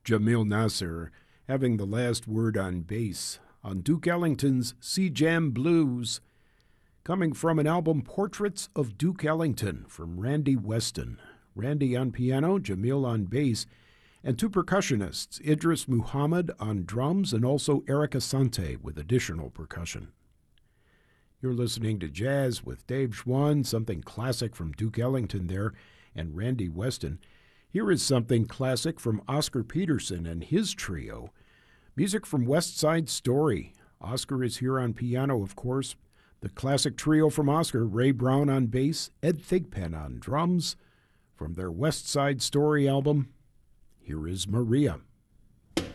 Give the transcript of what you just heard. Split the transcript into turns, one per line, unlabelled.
Jamil Nasser having the last word on bass on Duke Ellington's Sea Jam Blues, coming from an album Portraits of Duke Ellington from Randy Weston. Randy on piano, Jamil on bass, and two percussionists, Idris Muhammad on drums and also Eric Asante with additional percussion. You're listening to Jazz with Dave Schwann, something classic from Duke Ellington there and Randy Weston. Here is something classic from Oscar Peterson and his trio. Music from West Side Story. Oscar is here on piano, of course. The classic trio from Oscar, Ray Brown on bass, Ed Thigpen on drums. From their West Side Story album, here is Maria.